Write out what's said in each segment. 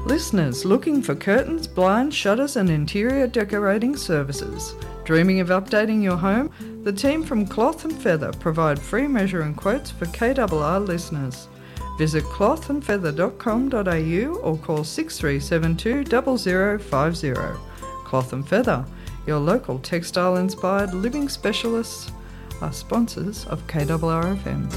Listeners looking for curtains, blinds, shutters and interior decorating services. Dreaming of updating your home? The team from Cloth & Feather provide free measure and quotes for KRR listeners. Visit clothandfeather.com.au or call 6372 0050. Cloth & Feather, your local textile-inspired living specialists, are sponsors of KRR-FM.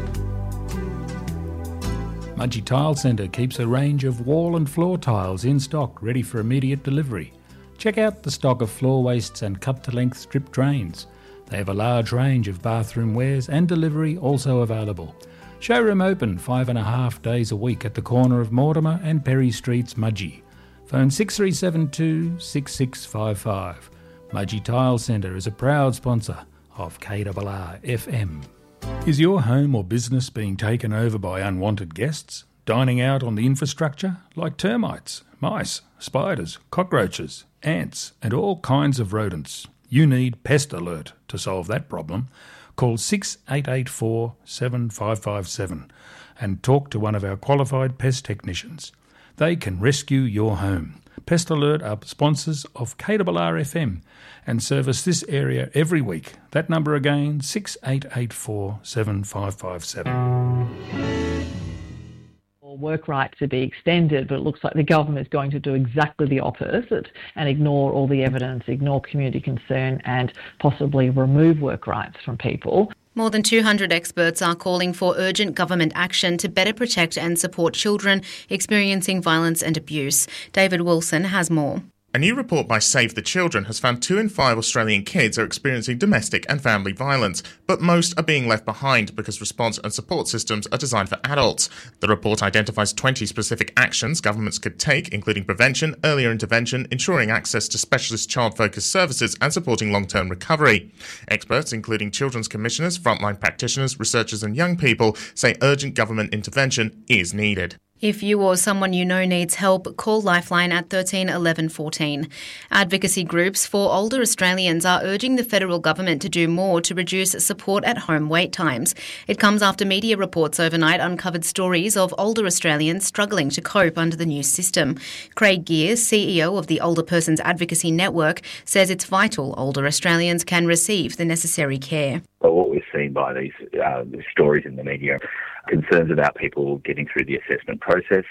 Mudgee Tile Centre keeps a range of wall and floor tiles in stock, ready for immediate delivery. Check out the stock of floor wastes and cut-to-length strip drains. They have a large range of bathroom wares and delivery also available. Showroom open 5.5 days a week at the corner of Mortimer and Perry Streets, Mudgee. Phone 6372 6655. Mudgee Tile Centre is a proud sponsor of KRR-FM. Is your home or business being taken over by unwanted guests? Dining out on the infrastructure like termites, mice, spiders, cockroaches, ants and all kinds of rodents? You need Pest Alert to solve that problem. Call 6884 7557 and talk to one of our qualified pest technicians. They can rescue your home. Pest Alert are sponsors of KRR-FM and service this area every week. That number again, 6884 7557. Work rights to be extended, but it looks like the government is going to do exactly the opposite and ignore all the evidence, ignore community concern and possibly remove work rights from people. More than 200 experts are calling for urgent government action to better protect and support children experiencing violence and abuse. David Wilson has more. A new report by Save the Children has found 2 in 5 Australian kids are experiencing domestic and family violence, but most are being left behind because response and support systems are designed for adults. The report identifies 20 specific actions governments could take, including prevention, earlier intervention, ensuring access to specialist child-focused services and supporting long-term recovery. Experts, including children's commissioners, frontline practitioners, researchers and young people, say urgent government intervention is needed. If you or someone you know needs help, call Lifeline at 13 11 14. Advocacy groups for older Australians are urging the federal government to do more to reduce support at home wait times. It comes after media reports overnight uncovered stories of older Australians struggling to cope under the new system. Craig Gears, CEO of the Older Persons Advocacy Network, says it's vital older Australians can receive the necessary care. But what we've seen by these stories in the media, concerns about people getting through the assessment process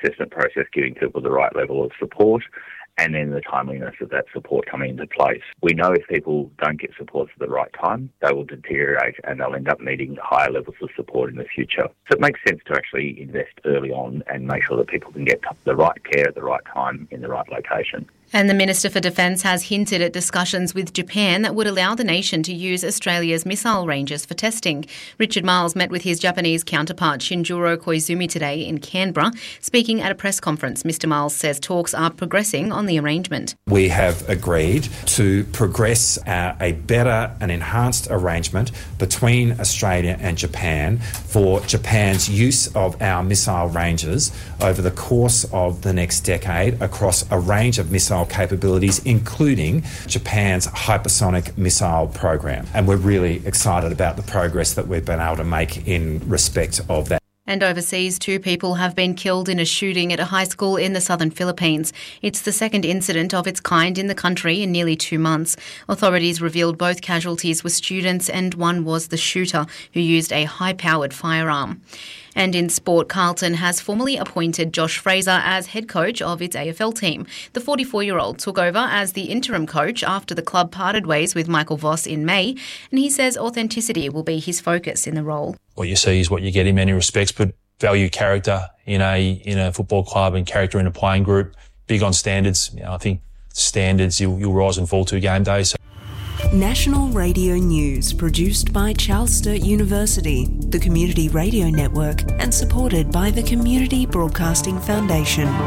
giving people the right level of support, and then the timeliness of that support coming into place. We know if people don't get support at the right time, they will deteriorate and they'll end up needing higher levels of support in the future. So it makes sense to actually invest early on and make sure that people can get the right care at the right time in the right location. And the Minister for Defence has hinted at discussions with Japan that would allow the nation to use Australia's missile ranges for testing. Richard Marles met with his Japanese counterpart Shinjiro Koizumi today in Canberra. Speaking at a press conference, Mr Marles says talks are progressing on the arrangement. We have agreed to progress a better and enhanced arrangement between Australia and Japan for Japan's use of our missile ranges over the course of the next decade across a range of missile capabilities, including Japan's hypersonic missile program. And we're really excited about the progress that we've been able to make in respect of that. And overseas, 2 people have been killed in a shooting at a high school in the southern Philippines. It's the second incident of its kind in the country in nearly 2 months. Authorities revealed both casualties were students and one was the shooter, who used a high-powered firearm. And in sport, Carlton has formally appointed Josh Fraser as head coach of its AFL team. The 44-year-old took over as the interim coach after the club parted ways with Michael Voss in May, and he says authenticity will be his focus in the role. What you see is what you get in many respects, but value character in a football club and character in a playing group. Big on standards. I think standards you'll rise and fall to game day. So. National Radio News, produced by Charles Sturt University, the Community Radio Network, and supported by the Community Broadcasting Foundation.